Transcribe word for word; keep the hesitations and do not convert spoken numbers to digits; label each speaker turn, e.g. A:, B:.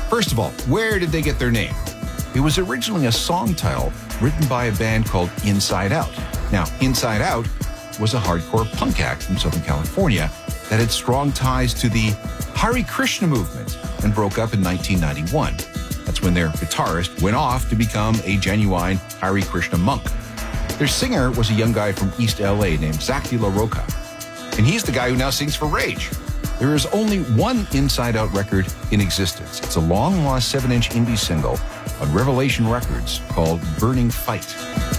A: First of all, where did they get their name? It was originally a song title written by a band called Inside Out. Now, Inside Out was a hardcore punk act from Southern California that had strong ties to the Hare Krishna movement and broke up in nineteen ninety-one. That's when their guitarist went off to become a genuine Hare Krishna monk. Their singer was a young guy from East L A named Zach De La Roca, and he's the guy who now sings for Rage. There is only one Inside Out record in existence. It's a long-lost seven-inch indie single on Revelation Records called Burning Fight.